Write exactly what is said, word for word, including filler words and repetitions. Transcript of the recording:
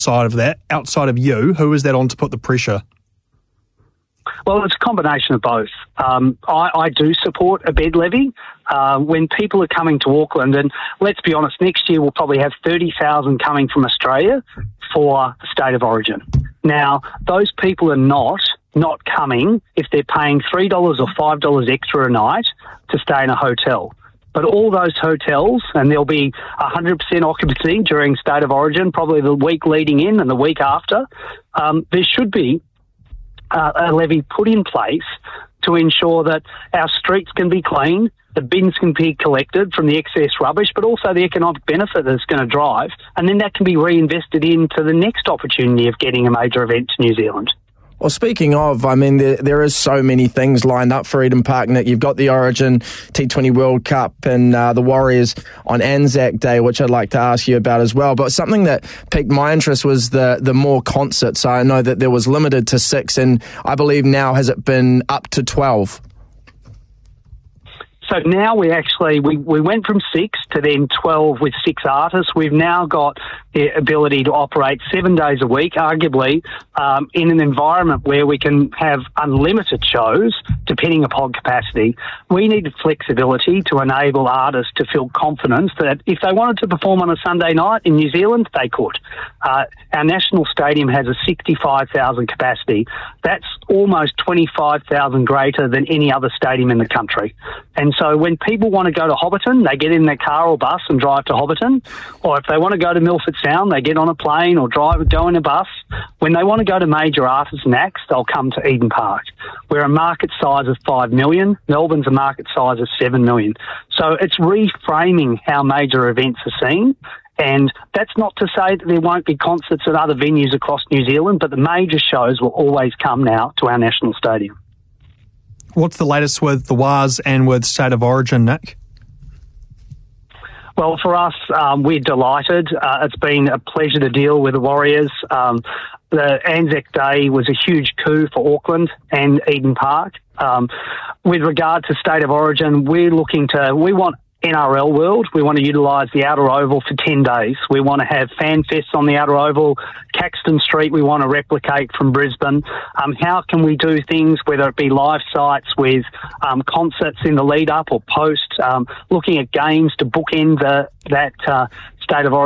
side of that, outside of you, who is that on to put the pressure? Well, it's a combination of both. Um, I, I do support a bed levy. Uh, when people are coming to Auckland, and let's be honest, next year we'll probably have thirty thousand coming from Australia for State of Origin. Now, those people are not not coming if they're paying three dollars or five dollars extra a night to stay in a hotel. But all those hotels, and there'll be one hundred percent occupancy during State of Origin, probably the week leading in and the week after, um, there should be uh, a levy put in place to ensure that our streets can be clean, the bins can be collected from the excess rubbish, but also the economic benefit that it's going to drive, and then that can be reinvested into the next opportunity of getting a major event to New Zealand. Well, speaking of, I mean, there, there is so many things lined up for Eden Park, Nick. You've got the Origin T twenty World Cup and uh, the Warriors on Anzac Day, which I'd like to ask you about as well. But something that piqued my interest was the, the more concerts. I know that there was limited to six, and I believe now has it been up to twelve? So now we actually, we, we went from six to then twelve with six artists. We've now got the ability to operate seven days a week, arguably, um, in an environment where we can have unlimited shows, depending upon capacity. We needed flexibility to enable artists to feel confidence that if they wanted to perform on a Sunday night in New Zealand, they could. Uh, our national stadium has a sixty-five thousand capacity. That's almost twenty-five thousand greater than any other stadium in the country. And so when people want to go to Hobbiton, they get in their car or bus and drive to Hobbiton. Or if they want to go to Milford Sound, they get on a plane or drive, go in a bus. When they want to go to major artists and acts, they'll come to Eden Park. We're a market size of five million. Melbourne's a market size of seven million. So it's reframing how major events are seen. And that's not to say that there won't be concerts at other venues across New Zealand, but the major shows will always come now to our national stadium. What's the latest with the W A S and with State of Origin, Nick? Well, for us, um, we're delighted. Uh, it's been a pleasure to deal with the Warriors. Um, the Anzac Day was a huge coup for Auckland and Eden Park. Um, with regard to State of Origin, we're looking to, we want N R L world. We want to utilise the Outer Oval for ten days. We want to have fan fests on the Outer Oval. Caxton Street we want to replicate from Brisbane. Um, how can we do things, whether it be live sites with um, concerts in the lead up or post, um, looking at games to bookend the, that uh, State of Origin